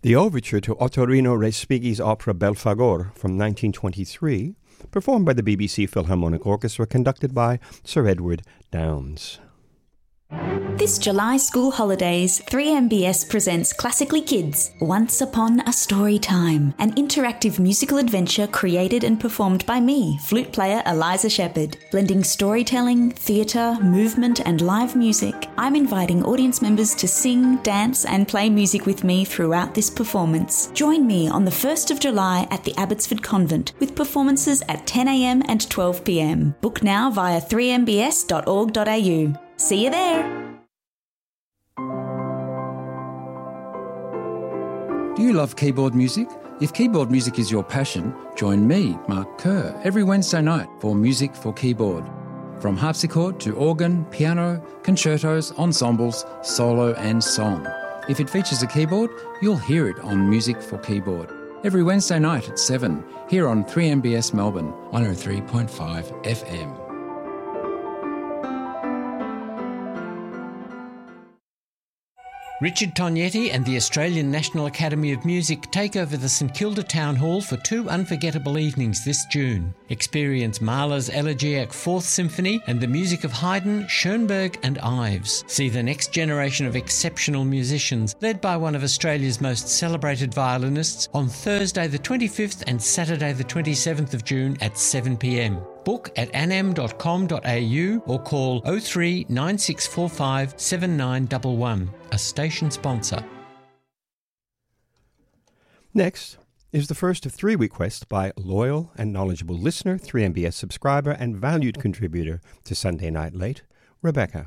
The overture to Ottorino Respighi's opera Belphegor from 1923, performed by the BBC Philharmonic Orchestra, conducted by Sir Edward Downes. This July school holidays, 3MBS presents Classically Kids, Once Upon a Story Time, an interactive musical adventure created and performed by me, flute player Eliza Shepherd. Blending storytelling, theatre, movement and live music, I'm inviting audience members to sing, dance and play music with me throughout this performance. Join me on the 1st of July at the Abbotsford Convent with performances at 10 a.m. and 12 p.m. Book now via 3mbs.org.au. See you there! Do you love keyboard music? If keyboard music is your passion, join me, Mark Kerr, every Wednesday night for Music for Keyboard. From harpsichord to organ, piano, concertos, ensembles, solo and song. If it features a keyboard, you'll hear it on Music for Keyboard. Every Wednesday night at 7, here on 3MBS Melbourne, 103.5 FM. Richard Tognetti and the Australian National Academy of Music take over the St Kilda Town Hall for 2 unforgettable evenings this June. Experience Mahler's Elegiac 4th Symphony and the music of Haydn, Schoenberg and Ives. See the next generation of exceptional musicians led by one of Australia's most celebrated violinists on Thursday the 25th and Saturday the 27th of June at 7 p.m. Book at anam.com.au or call 03 9645 7911, a station sponsor. Next is the first of 3 requests by loyal and knowledgeable listener, 3MBS subscriber and valued contributor to Sunday Night Late, Rebecca.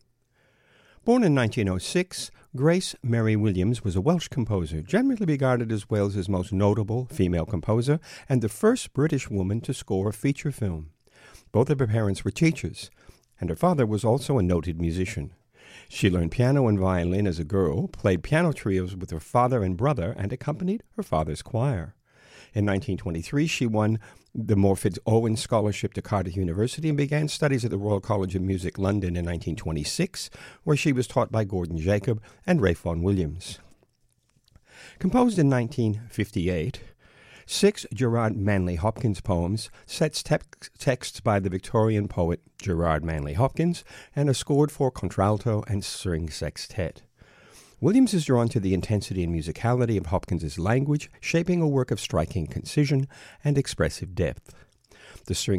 Born in 1906, Grace Mary Williams was a Welsh composer, generally regarded as Wales's most notable female composer and the first British woman to score a feature film. Both of her parents were teachers, and her father was also a noted musician. She learned piano and violin as a girl, played piano trios with her father and brother, and accompanied her father's choir. In 1923, she won the Morfydd Owen Scholarship to Cardiff University and began studies at the Royal College of Music, London in 1926, where she was taught by Gordon Jacob and Ralph Vaughan Williams. Composed in 1958, 6 Gerard Manley Hopkins poems, sets texts by the Victorian poet Gerard Manley Hopkins, and are scored for contralto and string sextet. Williams is drawn to the intensity and musicality of Hopkins's language, shaping a work of striking concision and expressive depth. The string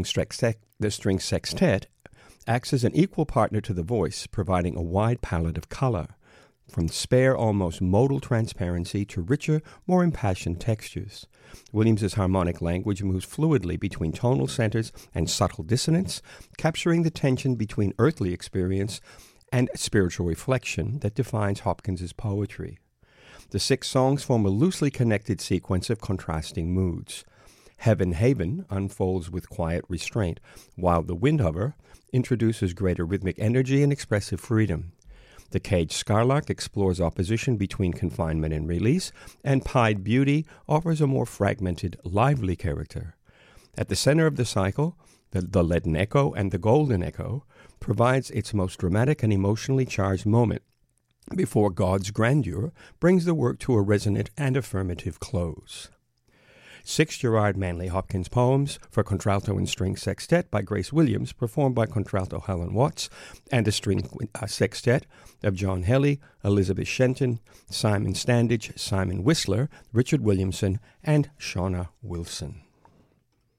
sextet acts as an equal partner to the voice, providing a wide palette of color, from spare, almost modal transparency to richer, more impassioned textures. Williams's harmonic language moves fluidly between tonal centers and subtle dissonance, capturing the tension between earthly experience and spiritual reflection that defines Hopkins's poetry. The 6 songs form a loosely connected sequence of contrasting moods. Heaven Haven unfolds with quiet restraint, while The Windhover introduces greater rhythmic energy and expressive freedom. The Caged Scarlark explores opposition between confinement and release, and Pied Beauty offers a more fragmented, lively character. At the center of the cycle, the Leaden Echo and the Golden Echo provides its most dramatic and emotionally charged moment, before God's grandeur brings the work to a resonant and affirmative close. 6 Gerard Manley Hopkins poems for contralto and string sextet by Grace Williams, performed by contralto Helen Watts, and a string sextet of John Helly, Elizabeth Shenton, Simon Standage, Simon Whistler, Richard Williamson, and Shauna Wilson.